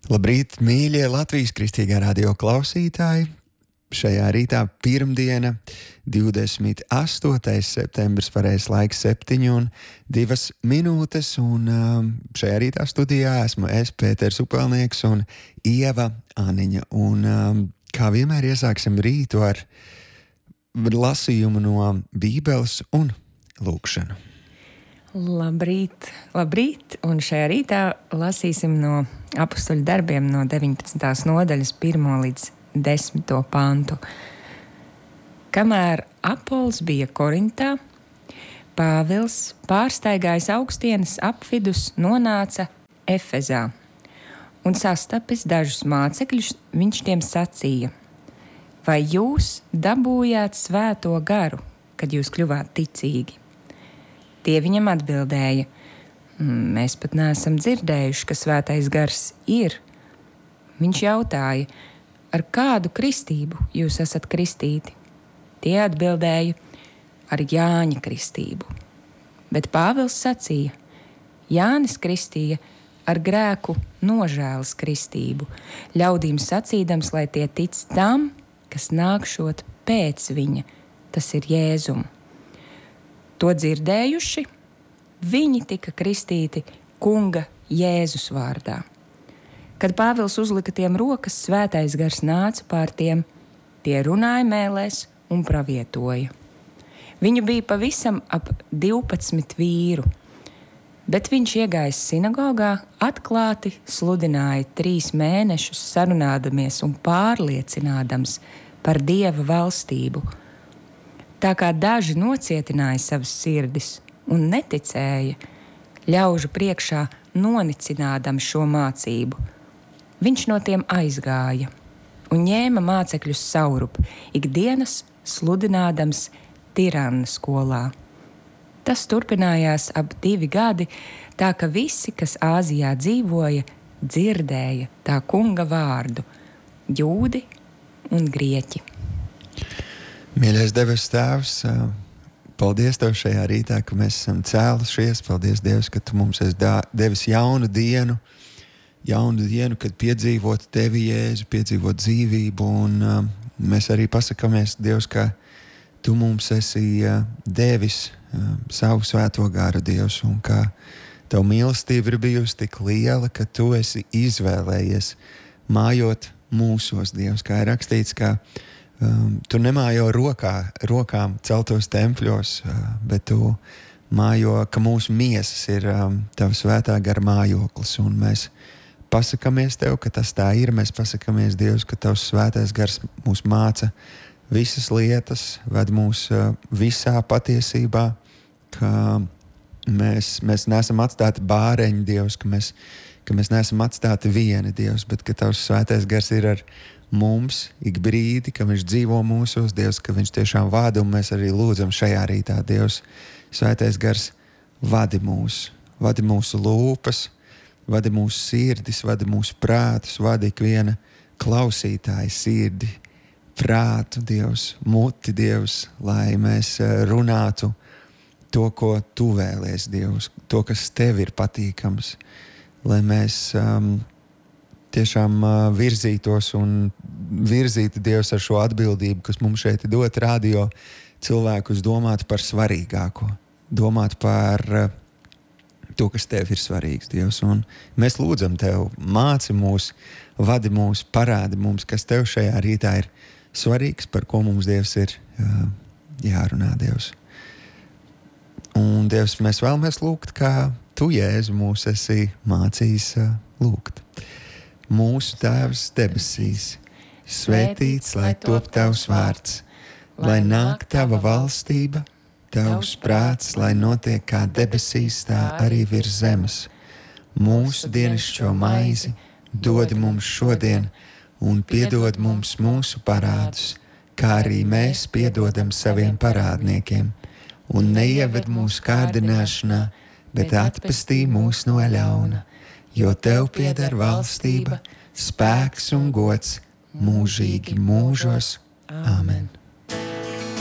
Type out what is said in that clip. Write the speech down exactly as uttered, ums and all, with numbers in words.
Labrīt, mīļie Latvijas Kristīgā radio klausītāji! Šajā rītā pirmdiena, divdesmit astotais septembris, pareizais laiks septiņi un divas minūtes, un um, šajā rītā studijā esmu es, Pēters Upelnieks un Ieva Aniņa, un um, kā vienmēr iesāksim rītu ar lasījumu no Bībeles un lūkšanu. Labrīt, labrīt, un šajā rītā lasīsim no apustuļu darbiem no deviņpadsmitās nodaļas pirmo līdz desmito pantu. Kamēr Apols bija Korintā, Pāvils, pārstaigājis augstienes apvidus, nonāca Efezā, un sastapis dažus mācekļus, viņš tiem sacīja: vai jūs dabūjāt svēto garu, kad jūs kļuvāt ticīgi? Tie viņam atbildēja: mēs pat neesam dzirdējuši, ka svētais gars ir. Viņš jautāja: ar kādu kristību jūs esat kristīti? Tie atbildēja: ar Jāņa kristību. Bet Pāvils sacīja: Jānis kristīja ar grēku nožēlas kristību, ļaudīm sacīdams, lai tie tic tam, kas nākšot pēc viņa, tas ir Jēzum. To dzirdējuši, viņi tika kristīti kunga Jēzus vārdā. Kad Pāvils uzlika tiem rokas, svētais gars nāca pār tiem, tie runāja mēlēs un pravietoja. Viņu bija pavisam ap divpadsmit vīru, bet viņš iegājis sinagogā, atklāti sludināja trīs mēnešus, sarunādamies un pārliecinādams par Dieva valstību. Tā kā daži nocietināja savas sirdis un neticēja, ļaužu priekšā nonicinādam šo mācību, viņš no tiem aizgāja un ņēma mācekļus saurup, ikdienas sludinādams Tirana skolā. Tas turpinājās ap divi gadi, tā ka visi, kas Āzijā dzīvoja, dzirdēja tā kunga vārdu – jūdi un grieķi. Mīļais debes Tēvs, paldies Tev šajā rītā, ka mēs esam cēlušies. Paldies, Dievs, ka Tu mums esi devis jaunu dienu, jaunu dienu, kad piedzīvot Tevi, Jēzu, piedzīvot dzīvību. Un uh, mēs arī pasakamies, Dievs, ka Tu mums esi uh, devis uh, savu svēto garu, Dievs, un ka Tavu mīlestība ir bijusi tik liela, ka Tu esi izvēlējies mājot mūsos, Dievs, kā ir rakstīts, ka Um, tu nemājo rokā, rokām celtos tempļos, uh, bet tu mājo, ka mūsu miesas ir um, Tava svētā gara mājoklis, un mēs pasakamies Tev, ka tas tā ir. Mēs pasakamies, Dievs, ka Tavs svētais gars mūs māca visas lietas, ved mūs uh, visā patiesībā, ka mēs, mēs neesam atstāti bāreņi, Dievs, ka mēs, ka mēs neesam atstāti vieni, Dievs, bet ka Tavs svētais gars ir ar mums ik brīdi, ka viņš dzīvo mūsos, Dievs, ka viņš tiešām vada, un mēs arī lūdzam šajā rītā, Dievs, svētais gars vadi mūs, vadi mūsu lūpas, vadi mūsu sirdis, vadi mūsu prātus, vadi ikviena klausītāja sirdi, prātu, Dievs, muti, Dievs, lai mēs runātu to, ko Tu vēlies, Dievs, to, kas Tev ir patīkams, lai mēs um, tiešām uh, virzītos un virzītu Dievs ar šo atbildību, kas mums šeit ir dot radio, cilvēkus domāt par svarīgāko, domāt par uh, to, kas Tev ir svarīgs, Dievs. Un mēs lūdzam Tev, māci mūs, vadi mūs, parādi mums, kas Tev šajā rītā ir svarīgs, par ko mums, Dievs, ir uh, jārunā, Dievs. Un, Dievs, mēs vēlamies lūgt, kā Tu, Jēzu, mūs esi mācījis uh, lūgt. Mūsu Tēvs debesīs, svētīts, lai top Tavs vārds, lai nāk Tava valstība, Tavs prāts, lai notiek kā debesīs, tā arī virs zemes. Mūsu dienascho maizi dod mums šodien, un piedod mums mūsu parādus, kā arī mēs piedodam saviem parādniekiem, un neieved mūsu kārdināšanā, bet atpestī mūs no ļauna. Jo Tev pieder valstība, spēks un gods mūžīgi mūžos. Āmen.